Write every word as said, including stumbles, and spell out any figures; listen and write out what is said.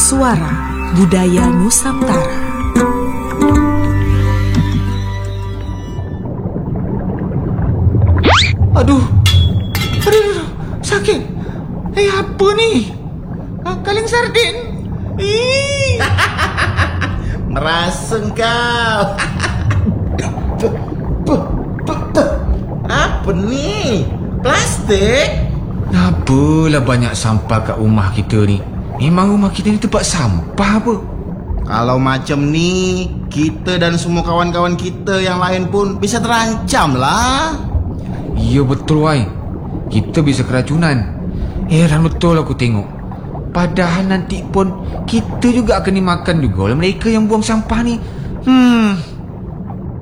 Suara Budaya Nusantara. Aduh, aduh, sakit. Eh, apa ni? Kaleng sardin. Ih. Merasa kau. Apa ni? Plastik? Apalah banyak sampah kat rumah kita ni. Memang rumah kita ni tempat sampah apa? Kalau macam ni, kita dan semua kawan-kawan kita yang lain pun bisa terancam lah. Ya betul, Wai. Kita bisa keracunan. Heran betul aku tengok. Padahal nanti pun kita juga akan dimakan juga oleh mereka yang buang sampah ni. Hmm,